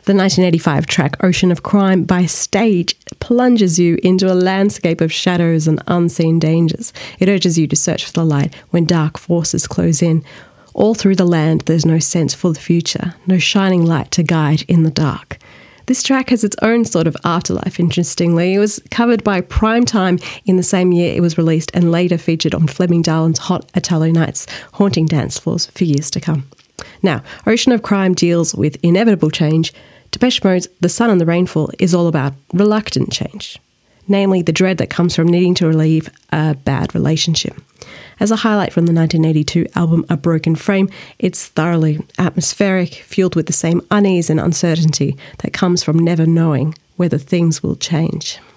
The 1985 track Ocean of Crime by Stage plunges you into a landscape of shadows and unseen dangers. It urges you to search for the light when dark forces close in. All through the land there's no sense for the future, no shining light to guide in the dark. This track has its own sort of afterlife, interestingly. It was covered by Primetime in the same year it was released and later featured on Fleming Darlin's Hot Italo Nights, haunting dance floors for years to come. Now, Ocean of Crime deals with inevitable change. Depeche Mode's The Sun and the Rainfall is all about reluctant change, namely the dread that comes from needing to relieve a bad relationship. As a highlight from the 1982 album A Broken Frame, it's thoroughly atmospheric, fueled with the same unease and uncertainty that comes from never knowing whether things will change.